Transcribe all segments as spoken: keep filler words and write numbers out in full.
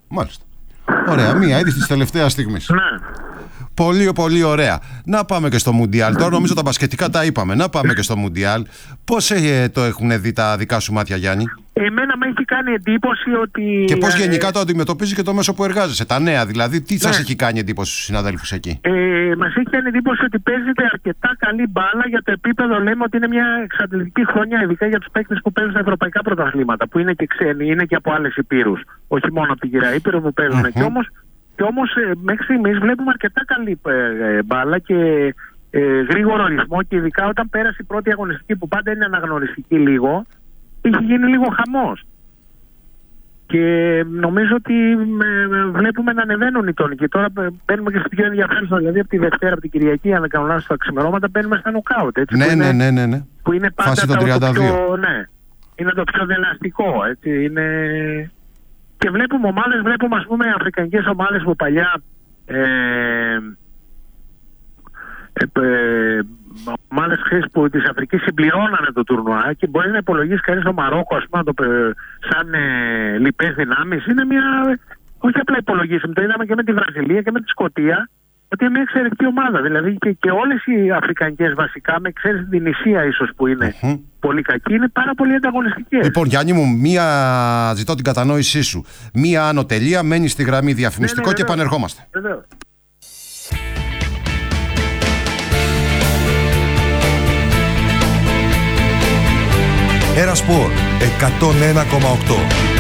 Μάλιστα. Ωραία, μία είδηση της τελευταίας στιγμής. Ναι. Πολύ, πολύ ωραία. Να πάμε και στο Μουντιάλ. Τώρα νομίζω τα μπασκετικά τα είπαμε. Να πάμε και στο Μουντιάλ. Πώς ε, το έχουν δει τα δικά σου μάτια, Γιάννη? Εμένα με έχει κάνει εντύπωση ότι... Και πώς γενικά το αντιμετωπίζει και το μέσο που εργάζεσαι, τα νέα δηλαδή, τι ναι. σας έχει κάνει εντύπωση στους συναδέλφους εκεί? Ε, μας έχει κάνει εντύπωση ότι παίζεται αρκετά καλή μπάλα για το επίπεδο. Λέμε ότι είναι μια εξαντλητική χρονιά, ειδικά για τους παίκτες που παίζουν στα ευρωπαϊκά πρωταθλήματα, που είναι και ξένοι, είναι και από άλλες υπήρους, όχι μόνο από την Κυρία Ήπειρο που παίζουν. Mm-hmm. Και όμως, και όμως ε, μέχρι στιγμής βλέπουμε αρκετά καλή ε, μπάλα και ε, γρήγορο ρυθμό, και ειδικά όταν πέρασε η πρώτη αγωνιστική, που πάντα είναι αναγνωριστική λίγο, έχει γίνει λίγο χαμός. Και νομίζω ότι βλέπουμε να ανεβαίνουν οι τόνοι. Και τώρα μπαίνουμε και στην πιο ενδιαφέρουσα, δηλαδή από τη Δευτέρα, από την Κυριακή, αν δεν κάνω λάθος, στα ξημερώματα μπαίνουμε στα νοκάουτ. Έτσι, ναι, που ναι, είναι, ναι, ναι, ναι. Που είναι πάντα φάση το, τριάντα δύο. Το πιο, ναι, είναι το πιο δυναστικό. Έτσι, είναι... Και βλέπουμε ομάδες, βλέπουμε ας πούμε αφρικανικές ομάδες που παλιά ε, ε, ε, ομάδες που της Αφρικής συμπληρώνανε το τουρνουά, και μπορεί να υπολογίσει κανείς το Μαρόκο, ας πούμε, το, σαν ε, λοιπές δυνάμεις. Είναι μια, όχι απλά υπολογίσιμο, το είδαμε και με τη Βραζιλία και με τη Σκωτία, ότι είναι μια εξαιρετική ομάδα. Δηλαδή και, και όλες οι αφρικανικές βασικά, με εξαίρεση την Ισία ίσως που είναι mm-hmm. πολύ κακή, είναι πάρα πολύ ανταγωνιστικές. Λοιπόν, Γιάννη μου, μία, ζητώ την κατανόησή σου. Μία άνω τελεία, μένει στη γραμμή διαφημιστικό, ναι, ναι, και επανερχόμαστε. Βεβαίως. Ερασπορ εκατόν ένα κόμμα οκτώ.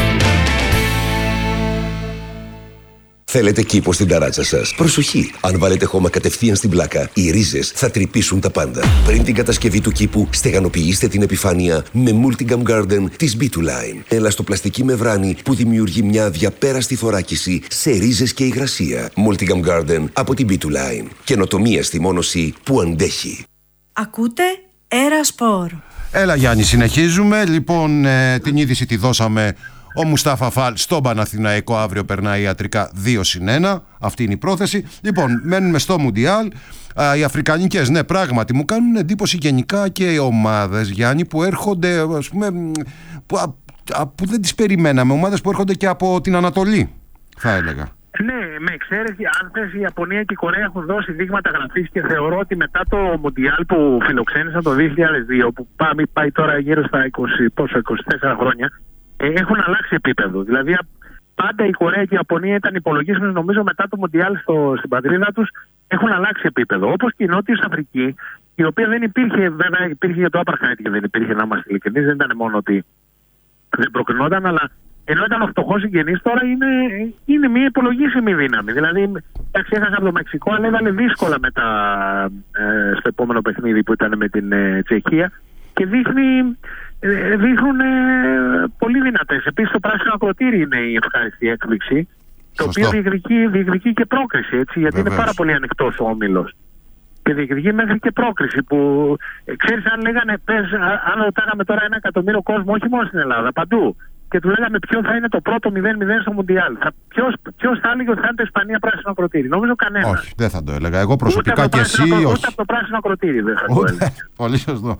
Θέλετε κήπο στην ταράτσα σας? Προσοχή! Αν βάλετε χώμα κατευθείαν στην πλάκα, οι ρίζες θα τρυπήσουν τα πάντα. Πριν την κατασκευή του κήπου, στεγανοποιήστε την επιφάνεια με Multicam Garden της μπι του Line. Ελαστοπλαστική μεμβράνη που δημιουργεί μια αδιαπέραστη θωράκιση σε ρίζες και υγρασία. Multicam Garden από την μπι του Line. Καινοτομία στη μόνωση που αντέχει. Ακούτε Ερασπορ. Έλα Γιάννη, συνεχίζουμε. Λοιπόν, ε, την είδηση τη δώσαμε. Ο Μουστάφα Φαλ στον Παναθηναϊκό αύριο περνάει ιατρικά δύο συν ένα. Αυτή είναι η πρόθεση. Λοιπόν, μένουμε στο Μουντιάλ. Α, οι αφρικανικές, ναι, πράγματι μου κάνουν εντύπωση γενικά και οι ομάδες, Γιάννη, που έρχονται, ας πούμε, που, α, α, που δεν τις περιμέναμε. Ομάδες που έρχονται και από την Ανατολή, θα έλεγα. Ναι, με εξαίρεση, αν θες, η Ιαπωνία και η Κορέα έχουν δώσει δείγματα γραφής, και θεωρώ ότι μετά το Μουντιάλ που φιλοξένησαν το δύο χιλιάδες δύο, που πάει, πάει τώρα γύρω στα είκοσι, πόσο, είκοσι τέσσερα χρόνια, έχουν αλλάξει επίπεδο. Δηλαδή, πάντα η Κορέα και η Ιαπωνία ήταν υπολογίσιμες, νομίζω, μετά το Μουντιάλ στο, στην πατρίδα τους, έχουν αλλάξει επίπεδο. Όπως και η Νότιος Αφρική, η οποία δεν υπήρχε, βέβαια, υπήρχε για το apartheid και δεν υπήρχε, να είμαστε ειλικρινείς, δεν ήταν μόνο ότι δεν προκρινόταν, αλλά ενώ ήταν ο φτωχός συγγενής, τώρα είναι, είναι μια υπολογίσιμη δύναμη. Δηλαδή, εντάξει, έχασε από το Μεξικό, αλλά έβαλε δύσκολα μετά ε, στο επόμενο παιχνίδι που ήταν με την ε, Τσεχία, και δείχνει. Δείχνουν ε, πολύ δυνατές. Επίσης το πράσινο ακροτήρι είναι η ευχάριστη έκπληξη, το οποίο διεκδικεί, διεκδικεί και πρόκριση, έτσι, γιατί Βεβαίως. Είναι πάρα πολύ ανοιχτός ο όμιλος και διεκδικεί μέχρι και πρόκριση, που ε, ξέρεις, αν λέγανε πες, αν ρωτάγαμε τώρα ένα εκατομμύριο κόσμο, όχι μόνο στην Ελλάδα, παντού, και του λέγαμε ποιο θα είναι το πρώτο μηδέν μηδέν στο Μουντιάλ, ποιος, ποιος θα έλεγε ότι θα είναι το Ισπανία πράσινο ακροτήρι? Νομίζω κανένας. Όχι, δεν θα το έλεγα. Εγώ προσωπικά και εσύ, όχι. όχι. Ούτε από το πράσινο ακροτήρι δεν θα το έλεγα. Πολύ σωστό.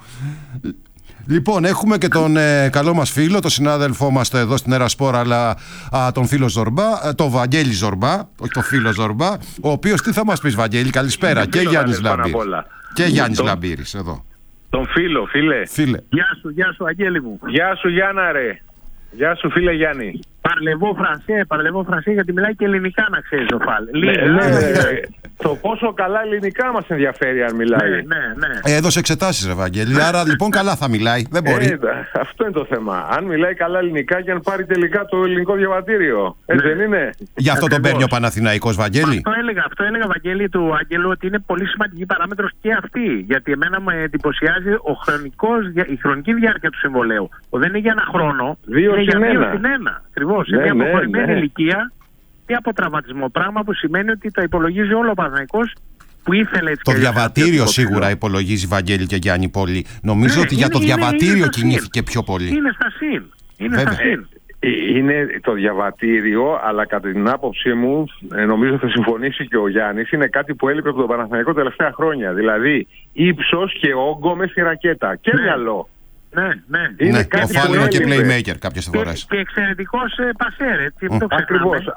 Λοιπόν, έχουμε και τον ε, καλό μας φίλο, τον συνάδελφό μας εδώ στην Ερασπορ, αλλά α, τον φίλο Ζορμπά, ε, τον Βαγγέλη Ζορμπά, όχι τον φίλο Ζορμπά, ο οποίος τι θα μας πεις, Βαγγέλη? Καλησπέρα. Και Γιάννης Λαμπύρης. Και Γιάννης τον... Λαμπύρης, εδώ. Τον φίλο, φίλε. Φίλε. Γεια σου, γεια σου, Αγγέλη μου. Γεια σου, Γιάννα, ρε. Γεια σου, φίλε Γιάννη. Παρλεβό Φρανσέ, παρλεβό Φρανσέ, γιατί μιλάει και ελληνικά, να ξέρεις ο Φαλ. Ναι, ναι, ναι. Το πόσο καλά ελληνικά μας ενδιαφέρει αν μιλάει. Ναι, ναι, ναι. Έδωσε εξετάσεις, ρε Βαγγέλη, άρα λοιπόν καλά θα μιλάει. Δεν μπορεί. Ε, αυτό είναι το θέμα. Αν μιλάει καλά ελληνικά και αν πάρει τελικά το ελληνικό διαβατήριο. Έτσι ναι. δεν είναι? Γι' αυτό τον παίρνει ο Παναθηναϊκός, Βαγγέλη. Αυτό έλεγα, αυτό έλεγα, Βαγγέλη, του Άγγελου, ότι είναι πολύ σημαντική παράμετρος και αυτή. Γιατί εμένα με εντυπωσιάζει ο χρονικός, η χρονική διάρκεια του συμβολέου. Δεν είναι για ένα χρόνο. Δύο είναι συν για δύο ένα. συν ένα. Ακριβώς. Ναι, είναι ναι, αποχωρημένη ναι. ηλικία και από τραυματισμό. Πράγμα που σημαίνει ότι τα υπολογίζει όλο ο Παναθηναϊκός, που ήθελε έτσι. Το διαβατήριο σίγουρα υπολογίζει, Βαγγέλη και Γιάννη, πολύ. Νομίζω ναι, ότι είναι, για το είναι, διαβατήριο είναι κινήθηκε πιο πολύ. Είναι στα συν. Είναι στα συν. Είναι το διαβατήριο, αλλά κατά την άποψή μου, νομίζω θα συμφωνήσει και ο Γιάννης, είναι κάτι που έλειπε από τον Παναθηναϊκό τελευταία χρόνια. Δηλαδή ύψος και όγκο μες στη ρακέτα. Και ναι. μυαλό. Ναι, ναι. Είναι ναι, ο Φάλ είναι και playmaker κάποιες φορές. Και, και εξαιρετικός ε, πασέρ, έτσι. Mm. Ακριβώς.